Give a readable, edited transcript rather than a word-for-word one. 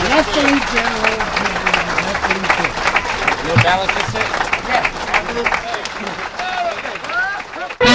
Nothing general. Nothing. No balance this it? Yeah.